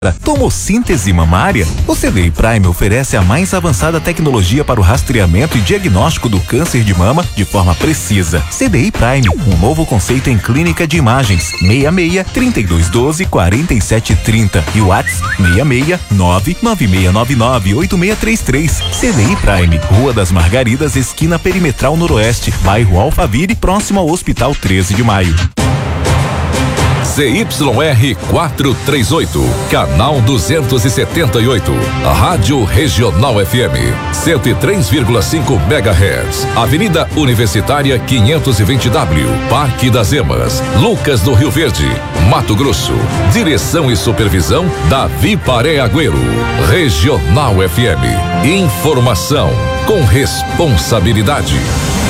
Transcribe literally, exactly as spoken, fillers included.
Tomossíntese mamária? O C D I Prime oferece a mais avançada tecnologia para o rastreamento e diagnóstico do câncer de mama de forma precisa. C D I Prime, um novo conceito em clínica de imagens. seis seis, trinta e dois doze, quarenta e sete trinta e WhatsApp seis seis, nove nove seis nove nove, oito seis três três. C D I Prime, Rua das Margaridas, esquina Perimetral Noroeste, bairro Alphaville, próximo ao Hospital treze de maio. Z Y R quatrocentos e trinta e oito, canal duzentos e setenta e oito, Rádio Regional F M, cento e três vírgula cinco megahertz, Avenida Universitária quinhentos e vinte W, Parque das Emas, Lucas do Rio Verde, Mato Grosso. Direção e supervisão Davi Paré Agüero. Regional F M, informação com responsabilidade.